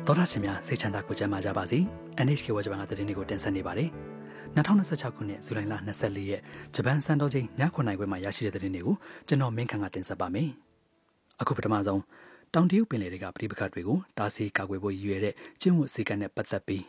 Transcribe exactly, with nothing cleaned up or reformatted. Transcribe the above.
တော်ရရှင်များစိတ်ချမ်းသာကိုကြမ်းမာကြပါစေ เอ็น เอช เค ဝါဂျပန်ကသတင်းတွေကိုတင်ဆက်နေပါတယ်၂၀၂၆ခုနှစ်ဇူလိုင်လ၂၄ရက်ဂျပန်စံတော်ချိန်ညခုနှစ်ခွဲမှာရရှိတဲ့သတင်းတွေကိုကျွန်တော်မင်းခန့်ကတင်ဆက်ပါမယ်အခုပထမဆုံးတောင်တရုတ်ပင်လယ်တွေကပြည်ပခတ်တွေကိုတားဆီးကာကွယ်ဖို့ရည်ရွယ်တဲ့ကျင်းဝတ်စည်းကမ်းနဲ့ပတ်သက်ပြီး